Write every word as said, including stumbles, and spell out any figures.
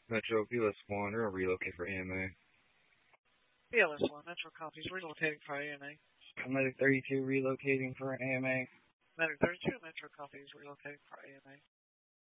Metro P L S one, or relocate for A M A. P L S one, Metro copies, relocating for A M A. Medic thirty-two, relocating for A M A. Medic thirty-two, Metro copies, relocating for A M A.